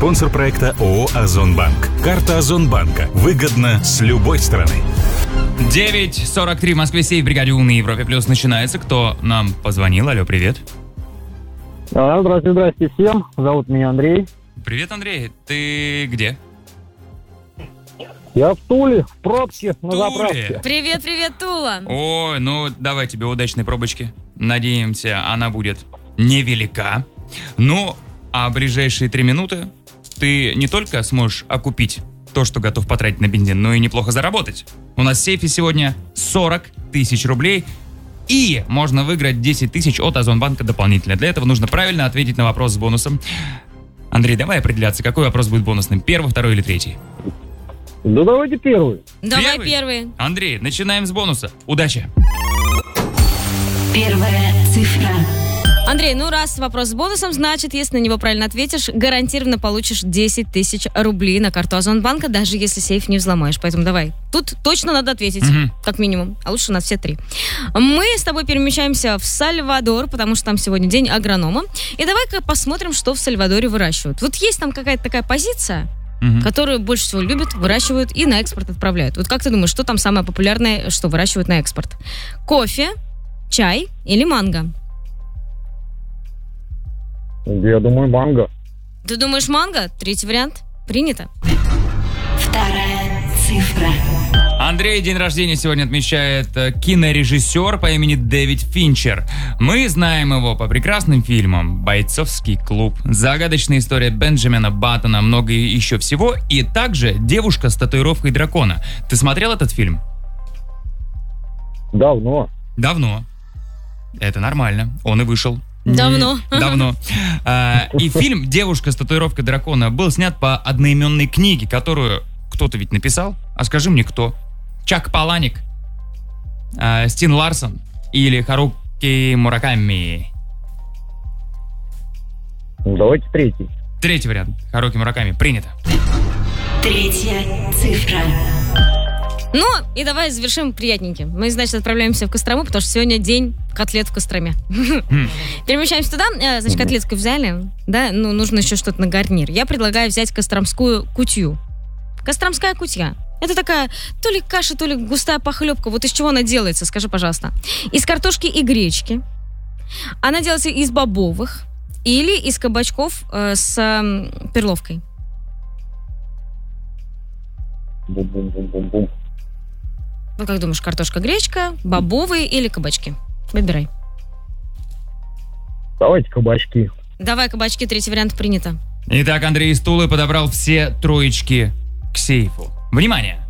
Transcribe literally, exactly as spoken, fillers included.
Спонсор проекта ООО «Озонбанк». Карта Озонбанка. Выгодно с любой стороны. девять сорок три в Москве, сейф в бригаде «Умный Европе Плюс» начинается. Кто нам позвонил? Алло, привет. А, здравствуйте, здравствуйте всем. Зовут меня Андрей. Привет, Андрей. Ты где? Я в Туле, в пробке, на Туле. заправке. Привет, привет, Тула. Ой, ну давай тебе удачной пробочки. Надеемся, она будет невелика. Ну, а ближайшие три минуты ты не только сможешь окупить то, что готов потратить на бензин, но и неплохо заработать. У нас в сейфе сегодня сорок тысяч рублей. И можно выиграть десять тысяч от Озонбанка дополнительно. Для этого нужно правильно ответить на вопрос с бонусом. Андрей, давай определяться, какой вопрос будет бонусным. Первый, второй или третий? Да давайте первый. Давай Первый? первый. Андрей, начинаем с бонуса. Удачи. Первая цифра. Андрей, ну раз вопрос с бонусом, значит, если на него правильно ответишь, гарантированно получишь десять тысяч рублей на карту Озонбанка, даже если сейф не взломаешь. Поэтому давай. Тут точно надо ответить, Мгм. как минимум. А лучше у нас все три. Мы с тобой перемещаемся в Сальвадор, потому что там сегодня день агронома. И давай-ка посмотрим, что в Сальвадоре выращивают. Вот есть там какая-то такая позиция, Мгм. которую больше всего любят, выращивают и на экспорт отправляют. Вот как ты думаешь, что там самое популярное, что выращивают на экспорт? Кофе, чай или манго? Я думаю, манго. Ты думаешь манго? Третий вариант. Принято. Вторая цифра. Андрей день рождения сегодня отмечает э, кинорежиссер по имени Дэвид Финчер. Мы знаем его по прекрасным фильмам «Бойцовский клуб», «Загадочная история Бенджамина Баттона», много еще всего, и также «Девушка с татуировкой дракона». Ты смотрел этот фильм? Давно. Давно. Это нормально. Он и вышел. Давно. Не- Давно. А, и фильм «Девушка с татуировкой дракона» был снят по одноименной книге, которую кто-то ведь написал. А скажи мне, кто? Чак Паланик, а, Стин Ларсон или Харуки Мураками? Давайте третий. Третий вариант. Харуки Мураками. Принято. Третья цифра. Ну, и давай завершим приятненьким. Мы, значит, отправляемся в Кострому, потому что сегодня день котлет в Костроме. Перемещаемся туда. э, Значит, котлетку взяли, да, ну, нужно еще что-то на гарнир. Я предлагаю взять костромскую кутью. Костромская кутья. Это такая то ли каша, то ли густая похлебка. Вот из чего она делается, скажи, пожалуйста. Из картошки и гречки. Она делается из бобовых или из кабачков э, с э, перловкой. Бум-бум-бум-бум-бум. Ну, как думаешь, картошка, гречка, бобовые или кабачки? Выбирай. Давайте кабачки. Давай, кабачки, третий вариант принято. Итак, Андрей из Тулы подобрал все троечки к сейфу. Внимание!